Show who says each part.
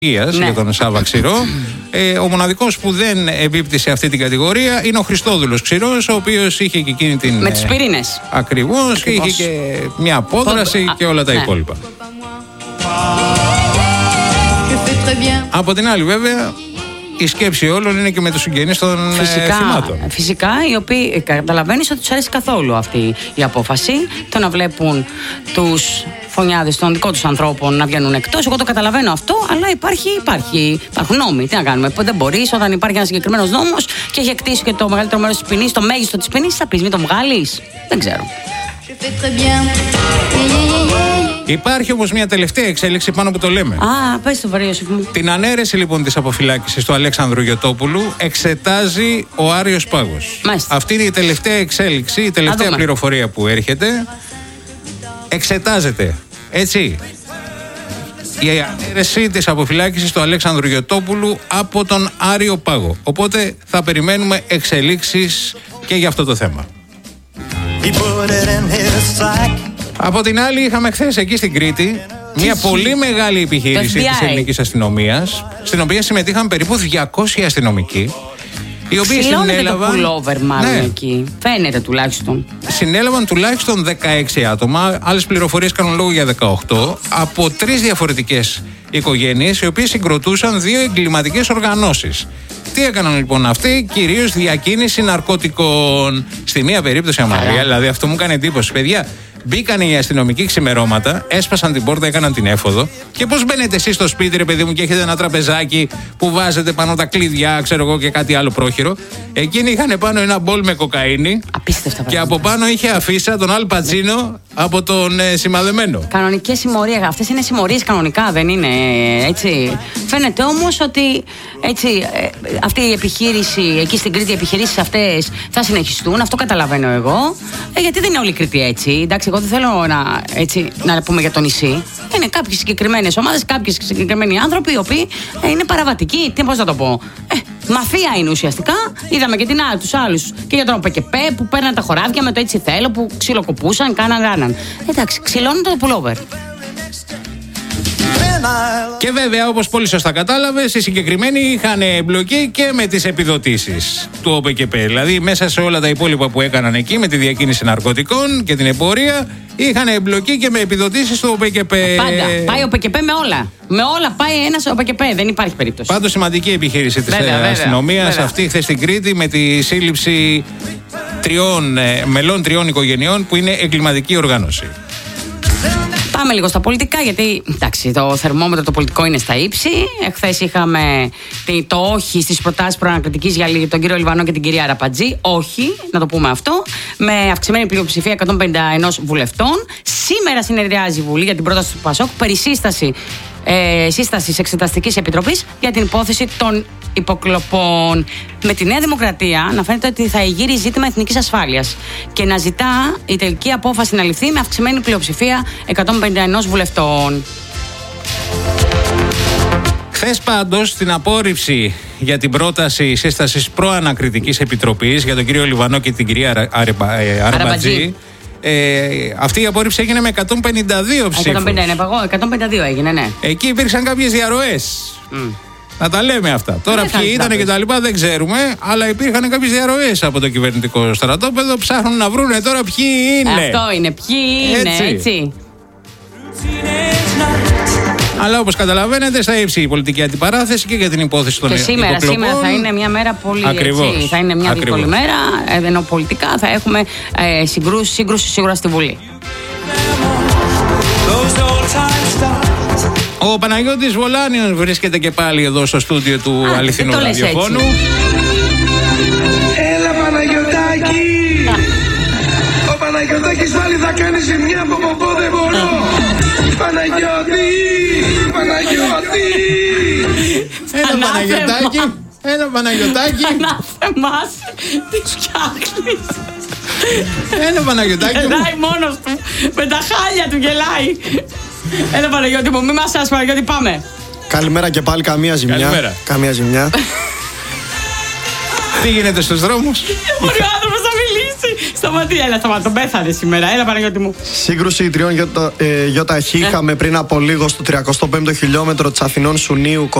Speaker 1: ναι. Για τον Σάβα Ξηρό. Ο μοναδικός που δεν εμπίπτει σε αυτή την κατηγορία είναι ο Χριστόδουλος Ξηρός, ο οποίος είχε και εκείνη την.
Speaker 2: Με τους πυρήνες.
Speaker 1: Ακριβώς, και είχε και μια απόδραση και όλα τα υπόλοιπα. Από την άλλη, βέβαια, η σκέψη όλων είναι και με τους συγγενείς των θυμάτων.
Speaker 2: Φυσικά, οι οποίοι καταλαβαίνεις ότι τους αρέσει καθόλου αυτή η απόφαση. Το να βλέπουν τους φωνιάδες των δικών τους ανθρώπων να βγαίνουν εκτός. Εγώ το καταλαβαίνω αυτό, αλλά υπάρχουν νόμοι. Τι να κάνουμε. Δεν μπορείς, όταν υπάρχει ένας συγκεκριμένος νόμος και έχει εκτίσει και το μεγαλύτερο μέρος της ποινής, το μέγιστο της ποινής, θα πεις μην τον βγάλεις. Δεν ξέρω.
Speaker 1: Υπάρχει όμως μια τελευταία εξέλιξη πάνω που το λέμε.
Speaker 2: Πες το Βαρύωση μου.
Speaker 1: Την ανέρεση λοιπόν της αποφυλάκησης του Αλέξανδρου Γιωτόπουλου εξετάζει ο Άριος Πάγος.
Speaker 2: Μάλιστα.
Speaker 1: Αυτή είναι η τελευταία εξέλιξη, η τελευταία πληροφορία που έρχεται. Εξετάζεται, έτσι, η ανέρεση της αποφυλάκησης του Αλέξανδρου Γιωτόπουλου από τον Άριο Πάγο. Οπότε θα περιμένουμε εξελίξεις και για αυτό το θέμα. Από την άλλη, είχαμε χθες εκεί στην Κρήτη μια πολύ μεγάλη επιχείρηση της ελληνικής αστυνομίας, στην οποία συμμετείχαν περίπου 200 αστυνομικοί, οι οποίοι συνέλαβαν.
Speaker 2: Το pullover, μάλλον εκεί. Φαίνεται τουλάχιστον.
Speaker 1: Συνέλαβαν τουλάχιστον 16 άτομα. Άλλες πληροφορίες κάνουν λόγο για 18 από 3 διαφορετικές οικογένειες, οι οποίες συγκροτούσαν 2 εγκληματικές οργανώσεις. Τι έκαναν λοιπόν αυτοί? Κυρίως διακίνηση ναρκωτικών. Στη μία περίπτωση, Αμαρία, δηλαδή αυτό μου έκανε εντύπωση, παιδιά. Μπήκαν οι αστυνομικοί ξημερώματα, έσπασαν την πόρτα, έκαναν την έφοδο. Και πώς μπαίνετε εσείς στο σπίτι, ρε παιδί μου, και έχετε ένα τραπεζάκι που βάζετε πάνω τα κλειδιά, ξέρω εγώ, και κάτι άλλο πρόχειρο. Εκείνοι είχαν πάνω ένα μπολ με κοκαίνη.
Speaker 2: Απίστευτα.
Speaker 1: Και από πάνω είχε αφίσα τον Αλ Πατσίνο από τον σημαδεμένο.
Speaker 2: Κανονικές συμμορίες. Αυτές είναι συμμορίες κανονικά, δεν είναι έτσι? Φαίνεται όμως ότι έτσι, αυτή η επιχείρηση, εκεί στην Κρήτη, οι επιχειρήσεις αυτές θα συνεχιστούν. Αυτό καταλαβαίνω εγώ. Γιατί δεν είναι όλη η Κρήτη έτσι. Εντάξει, εγώ δεν θέλω να πούμε για το νησί. Είναι κάποιες συγκεκριμένες ομάδες, κάποιοι συγκεκριμένοι άνθρωποι, οι οποίοι είναι παραβατικοί. Πώς να το πω. Μαφία είναι ουσιαστικά. Είδαμε και τους άλλους. Και για τον ΟΠΕΚΕΠΕ που παίρναν τα χωράφια με το έτσι θέλω, που ξυλοκοπούσαν, κάναν. Εντάξει, ξυλώνουν το pullover.
Speaker 1: Και βέβαια, όπως πολύ σωστά κατάλαβες, οι συγκεκριμένοι είχαν εμπλοκή και με τις επιδοτήσεις του ΟΠΕΚΕΠΕ. Δηλαδή, μέσα σε όλα τα υπόλοιπα που έκαναν εκεί, με τη διακίνηση ναρκωτικών και την εμπορία, είχαν εμπλοκή και με επιδοτήσεις του ΟΠΕΚΕΠΕ.
Speaker 2: Πάντα. Πάει ο ΟΠΕΚΕΠΕ με όλα. Με όλα πάει ένας ΟΠΕΚΕΠΕ. Δεν υπάρχει περίπτωση.
Speaker 1: Πάντως, σημαντική επιχείρηση της αστυνομίας αυτή χθες στην Κρήτη, με τη σύλληψη μελών 3 οικογενειών που είναι εγκληματική οργάνωση.
Speaker 2: Πάμε λίγο στα πολιτικά, γιατί εντάξει, το θερμόμετρο το πολιτικό είναι στα ύψη. Εχθές είχαμε το όχι στις προτάσεις προανακριτικής για τον κύριο Λιβανό και την κυρία Αραπατζή. Όχι, να το πούμε αυτό. Με αυξημένη πλειοψηφία 151 βουλευτών. Σήμερα συνεδριάζει η Βουλή για την πρόταση του ΠΑΣΟΚ περί σύστασης Εξεταστικής Επιτροπής για την υπόθεση των υποκλοπών. Με τη Νέα Δημοκρατία να φαίνεται ότι θα εγείρει ζήτημα εθνικής ασφάλειας και να ζητά η τελική απόφαση να ληφθεί με αυξημένη πλειοψηφία 151 βουλευτών.
Speaker 1: Χθες πάντως στην απόρριψη για την πρόταση σύστασης προανακριτικής επιτροπής για τον κύριο Λιβανό και την κυρία Αραπατζή, αυτή η απόρριψη έγινε με 152 ψήφους.
Speaker 2: 152 έγινε, ναι.
Speaker 1: Εκεί υπήρξαν κάποιες διαρροές. Να τα λέμε αυτά. Τώρα ποιοι ήταν και τα λοιπά δεν ξέρουμε, αλλά υπήρχαν κάποιες διαρροές από το κυβερνητικό στρατόπεδο. Ψάχνουν να βρούνε τώρα ποιοι είναι.
Speaker 2: Αυτό είναι, ποιοι είναι, έτσι.
Speaker 1: Αλλά όπως καταλαβαίνετε, στα ύψη η πολιτική αντιπαράθεση και για την υπόθεση των υποκλοπών.
Speaker 2: Και σήμερα θα είναι μια μέρα πολύ έτσι. Θα είναι μια δύσκολη μέρα. Ενώ πολιτικά θα έχουμε σύγκρουση σίγουρα στη Βουλή.
Speaker 1: Ο Παναγιώτης Βολάνιος βρίσκεται και πάλι εδώ στο στούντιο του αληθινού ραδιοφώνου.
Speaker 3: Έλα Παναγιωτάκη! Ο Παναγιωτάκης πάλι θα κάνει ζημιά από ποπό, δεν μπορώ! Παναγιώτη! Παναγιώτη!
Speaker 1: Έλα Παναγιωτάκη! Έλα Παναγιωτάκη!
Speaker 2: Ανάθεμας! Τι φτιάχνεις!
Speaker 1: Έλα Παναγιωτάκη!
Speaker 2: Γελάει μόνος του! Με τα χάλια του γελάει! Έλα Παναγιώτη μου, μη μας Παναγιώτη, πάμε!
Speaker 4: Καλημέρα και πάλι, καμία ζημιά.
Speaker 1: Καλημέρα.
Speaker 4: Καμία ζημιά.
Speaker 1: Τι γίνεται στους δρόμους?
Speaker 2: Μπορεί ο άνθρωπος να μιλήσει! Σταματή, έλα, τον πέθανε σήμερα. Έλα, Παναγιώτη μου.
Speaker 4: Σύγκρουση τριών ΙΧ είχαμε πριν από λίγο στο 35ο χιλιόμετρο της Αθηνών Σουνίου.